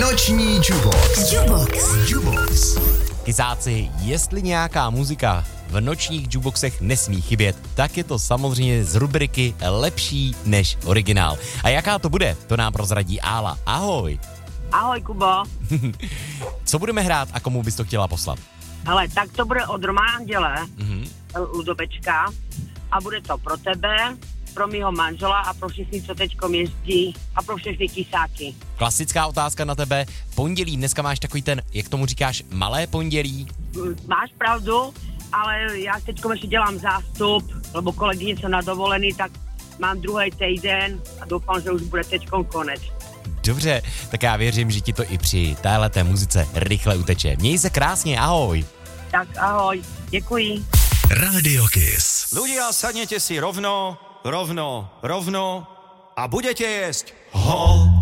Noční Jukebox. Kysáci, jestli nějaká muzika v nočních jukeboxech nesmí chybět, tak je to samozřejmě z rubriky Lepší než originál. A jaká to bude, to nám prozradí Ála. Ahoj. Ahoj, Kubo. Co budeme hrát a komu bys to chtěla poslat? Hele, tak to bude od Romana Anděle, Ludobečka, a bude to pro tebe, pro mýho manžela a pro všechny, co teďkom jezdí, a pro všechny kysáky. Klasická otázka na tebe. Pondělí, dneska máš takový ten, jak tomu říkáš, malé pondělí? Máš pravdu, ale já teďkom ještě dělám zástup, lebo kolegyně jsou na dovolený, tak mám druhý týden a doufám, že už bude teďkom konec. Dobře, tak já věřím, že ti to i při téhleté muzice rychle uteče. Měj se krásně, ahoj. Tak ahoj, děkuji. Rádio Kiss. Ľudia, sadnete si rovno a budete jesť